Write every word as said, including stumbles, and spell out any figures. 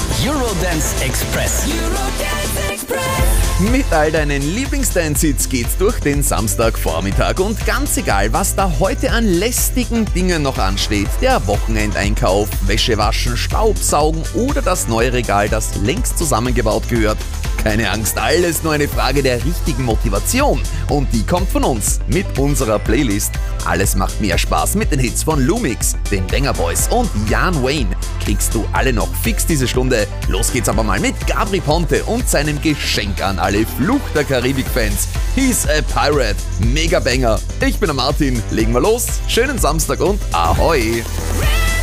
Eurodance Express. Eurodance Express. Mit all deinen Lieblingsdance-Hits geht's durch den Samstagvormittag und ganz egal, was da heute an lästigen Dingen noch ansteht, der Wochenendeinkauf, Wäsche waschen, Staubsaugen oder das neue Regal, das längst zusammengebaut gehört, keine Angst, alles nur eine Frage der richtigen Motivation und die kommt von uns mit unserer Playlist. Alles macht mehr Spaß mit den Hits von Lumix, den Banger Boys und Jan Wayne. Kriegst du alle noch fix diese Stunde. Los geht's aber mal mit Gabri Ponte und seinem Geschenk an alle Fluch der Karibik-Fans. He's a Pirate. Mega Banger. Ich bin der Martin. Legen wir los. Schönen Samstag und Ahoi.